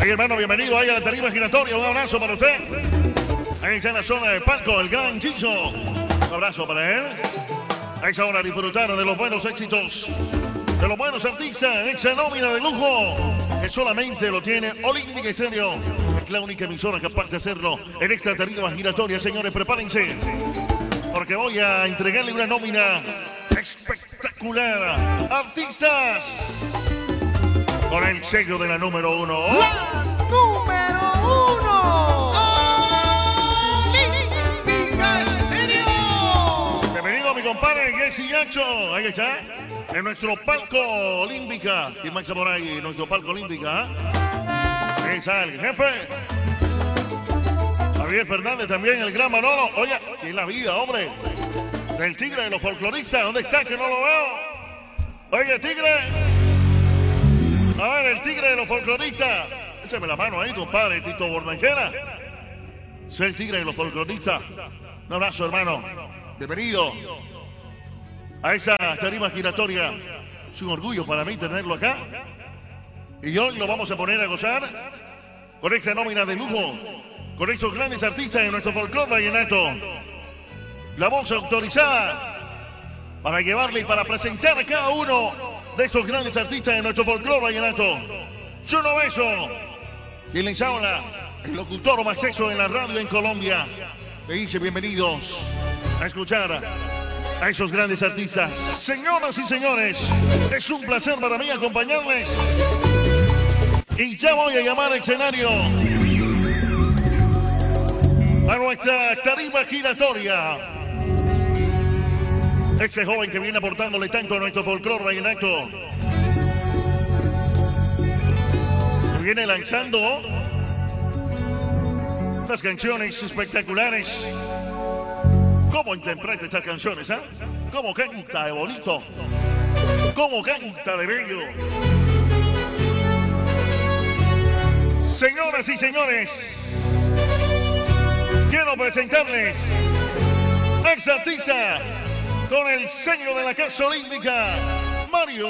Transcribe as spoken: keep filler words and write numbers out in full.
Hey, hermano, bienvenido ahí a la tarima giratoria. Un abrazo para usted. Ahí está en la zona de palco, el gran Chicho. Un abrazo para él. A esa hora disfrutar de los buenos éxitos, de los buenos artistas, esa nómina de lujo que solamente lo tiene Olímpica Estéreo. Es la única emisora capaz de hacerlo en esta tarima giratoria. Señores, prepárense, porque voy a entregarle una nómina espectacular. Artistas con el sello de la número uno. La número uno. Olímpica Estéreo. Bienvenido mi compadre Jesse Yacho. Ahí está. En nuestro palco Olímpica. Y Max por ahí, nuestro palco Olímpica. ¿eh? Ahí está el jefe. Javier Fernández también, el gran Manolo. Oye, ¿qué es la vida, hombre? El tigre de los folcloristas. ¿Dónde está? Que no lo veo. Oye, tigre. A ver, el tigre de los folcloristas. Échame la mano ahí, compadre, Tito Bornachera. Soy el tigre de los folcloristas. Un abrazo, hermano. Bienvenido a esa tarima giratoria. Es un orgullo para mí tenerlo acá. Y hoy lo vamos a poner a gozar con esta nómina de lujo, con estos grandes artistas de nuestro folclore vallenato. La voz autorizada para llevarle y para presentar a cada uno de estos grandes artistas de nuestro folclore vallenato. Chuno Beso, quien les habla, el locutor más sexo en la radio en Colombia. Le dice bienvenidos a escuchar a esos grandes artistas. Señoras y señores, es un placer para mí acompañarles. Y ya voy a llamar al escenario a nuestra tarima giratoria. Ese joven que viene aportándole tanto a nuestro folclore vallenato. Viene lanzando unas canciones espectaculares. ¿Cómo interpreta estas canciones? ¿eh? ¿Cómo canta de bonito? ¿Cómo canta de bello? Señoras y señores, quiero presentarles a este artista con el sello de la Casa Olímpica, Mario